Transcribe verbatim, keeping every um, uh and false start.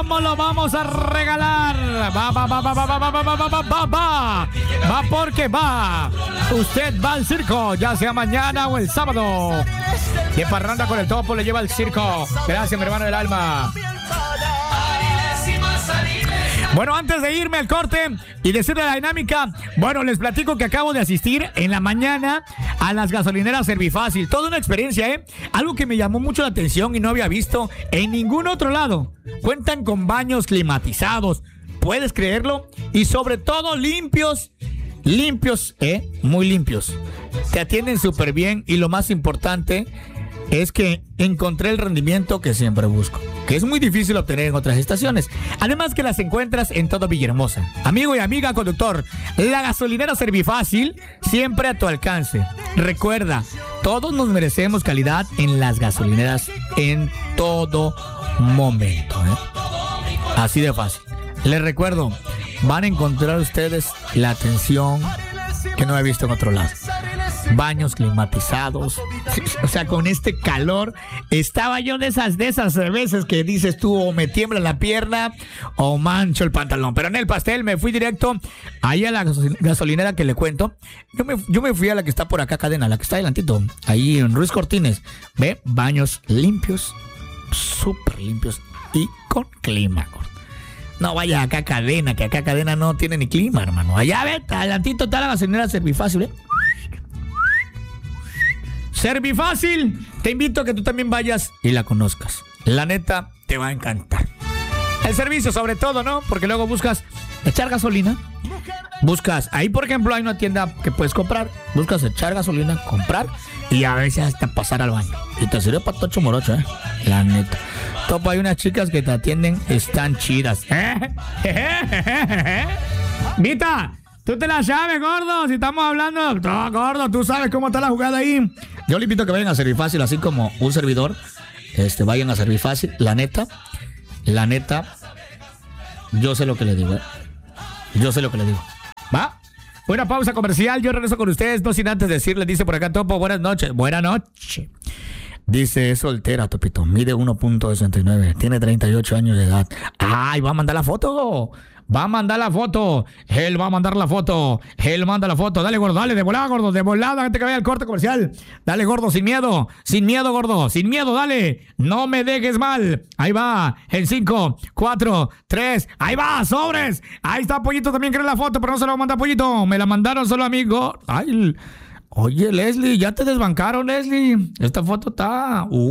¿Cómo lo vamos a regalar? Va, va, va, va, va, va, va, va, va, va, va, va. Va porque va. Usted va al circo, ya sea mañana o el sábado. De parranda con el topo le lleva al circo. Gracias, mi hermano del alma. Bueno, antes de irme al corte y decirle la dinámica, bueno, les platico que acabo de asistir en la mañana a las gasolineras Servifácil. Toda una experiencia, ¿eh? Algo que me llamó mucho la atención y no había visto en ningún otro lado. Cuentan con baños climatizados, ¿puedes creerlo? Y sobre todo limpios, limpios, ¿eh? Muy limpios. Te atienden súper bien y lo más importante es que encontré el rendimiento que siempre busco, que es muy difícil obtener en otras estaciones. Además que las encuentras en todo Villahermosa. Amigo y amiga conductor, la gasolinera Servifácil siempre a tu alcance. Recuerda, todos nos merecemos calidad en las gasolineras en todo momento, ¿eh? Así de fácil. Les recuerdo, van a encontrar ustedes la atención que no he visto en otro lado. Baños climatizados, o sea, con este calor, estaba yo de esas, de esas veces que dices tú, o me tiembla la pierna, o mancho el pantalón, pero en el pastel me fui directo ahí a la gasolinera que le cuento. Yo me, yo me fui a la que está por acá, cadena, la que está adelantito, ahí en Ruiz Cortines. Ve, baños limpios, súper limpios y con clima. No vaya acá cadena, que acá cadena no tiene ni clima, hermano. Allá, ve, adelantito está la gasolinera Servifácil, ¿eh? Servifácil, te invito a que tú también vayas y la conozcas. La neta, te va a encantar. El servicio sobre todo, ¿no? Porque luego buscas echar gasolina. Buscas, ahí por ejemplo hay una tienda que puedes comprar. Buscas echar gasolina, comprar y a veces hasta pasar al baño. Y te sirve para tocho morocho, ¿eh? La neta. Topo, hay unas chicas que te atienden, están chidas. ¿Eh? Vita, tú te la sabes, gordo. Si estamos hablando, no, gordo, tú sabes cómo está la jugada ahí. Yo le invito a que vayan a Servifácil, así como un servidor. Este, vayan a Servifácil. La neta, la neta, yo sé lo que le digo, ¿eh? Yo sé lo que le digo. ¿Va? Una pausa comercial. Yo regreso con ustedes, no sin antes decirles, dice por acá Topo, buenas noches. Buenas noches. Dice, es soltera, Topito. Mide uno punto sesenta y nueve. Tiene treinta y ocho años de edad. ¡Ay, va a mandar la foto! Va a mandar la foto. Él va a mandar la foto. Él manda la foto. Dale, gordo, dale, de volada, gordo, de volada, antes que vaya el corte comercial. Dale, gordo, sin miedo. Sin miedo, gordo. Sin miedo, dale. No me dejes mal. Ahí va. En cinco, cuatro, tres. Ahí va, sobres. Ahí está Pollito, también quiere la foto, pero no se la va a mandar Pollito. Me la mandaron solo amigo. Ay, oye, Leslie, ya te desbancaron, Leslie. Esta foto está... Uh.